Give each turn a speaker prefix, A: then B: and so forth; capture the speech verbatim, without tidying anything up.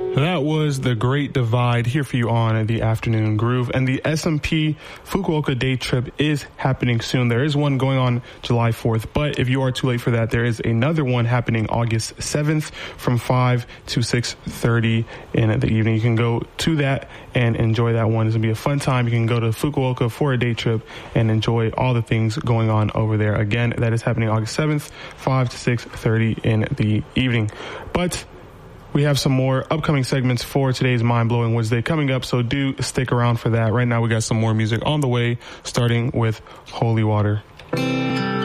A: That was The Great Divide here for you on the Afternoon Groove. And the S and P Fukuoka day trip is happening soon. There is one going on July fourth, but if you are too late for that, there is another one happening August seventh from five to six thirty in the evening. You can go to that and enjoy that one. It's going to be a fun time. You can go to Fukuoka for a day trip and enjoy all the things going on over there. Again, that is happening August seventh, five to six thirty in the evening. But we have some more upcoming segments for today's Mind Blowing Wednesday coming up, so do stick around for that. Right now, we got some more music on the way, starting with Holy Water.